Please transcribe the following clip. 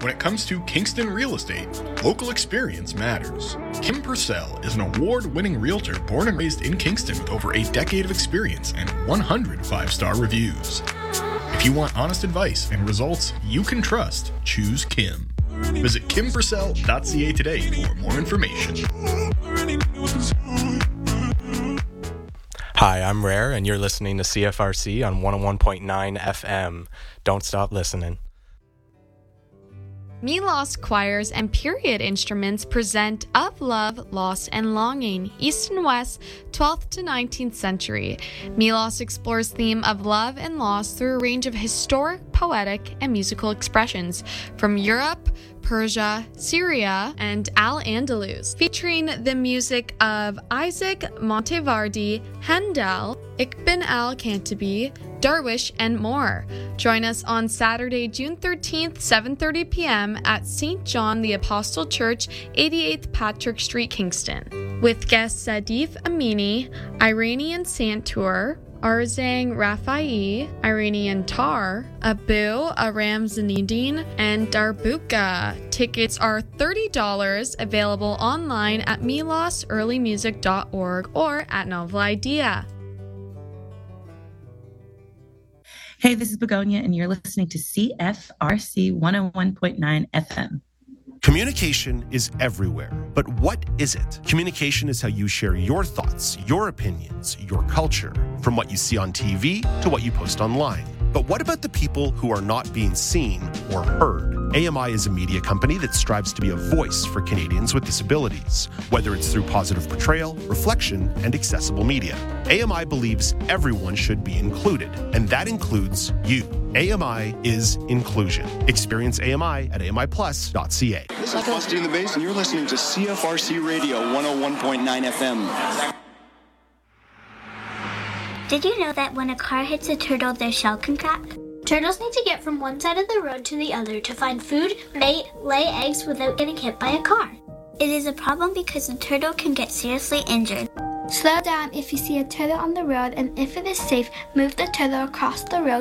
When it comes to Kingston real estate, local experience matters. Kim Purcell is an award-winning realtor born and raised in Kingston with over a decade of experience and 100 five-star reviews. If you want honest advice and results you can trust, choose Kim. Visit kimpurcell.ca today for more information. Hi, I'm Rare, and you're listening to CFRC on 101.9 FM. Don't stop listening. Milos Choirs and Period Instruments present Of Love, Loss, and Longing, East and West, 12th to 19th century. Milos explores theme of love and loss through a range of historic, poetic, and musical expressions from Europe, Persia, Syria, and Al-Andalus, featuring the music of Isaac Monteverdi, Handel, Ibn al-Kantabi, Darwish, and more. Join us on Saturday, June 13th, 7:30 p.m. at St. John the Apostle Church, 88th Patrick Street, Kingston, with guests Sadif Amini, Iranian Santur, Arzang Rafai, Iranian Tar, Abu Aram Zanidin, and Darbuka. Tickets are $30, available online at milosearlymusic.org or at Novel Idea. Hey, this is Begonia, and you're listening to CFRC 101.9 FM. Communication is everywhere, but what is it? Communication is how you share your thoughts, your opinions, your culture, from what you see on TV to what you post online. But what about the people who are not being seen or heard? AMI is a media company that strives to be a voice for Canadians with disabilities, whether it's through positive portrayal, reflection, and accessible media. AMI believes everyone should be included, and that includes you. AMI is inclusion. Experience AMI at amiplus.ca. This is Busty in the Bass, and you're listening to CFRC Radio 101.9 FM. Did you know that when a car hits a turtle, their shell can crack? Turtles need to get from one side of the road to the other to find food, mate, lay eggs without getting hit by a car. It is a problem because the turtle can get seriously injured. Slow down if you see a turtle on the road, and if it is safe, move the turtle across the road